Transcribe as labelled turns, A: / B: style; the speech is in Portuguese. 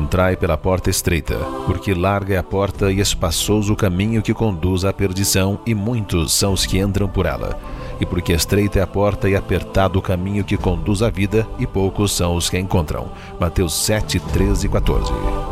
A: entrai pela porta estreita, porque larga é a porta e espaçoso o caminho que conduz à perdição, e muitos são os que entram por ela. E porque estreita é a porta e apertado o caminho que conduz à vida, e poucos são os que a encontram. Mateus 7, 13 e 14.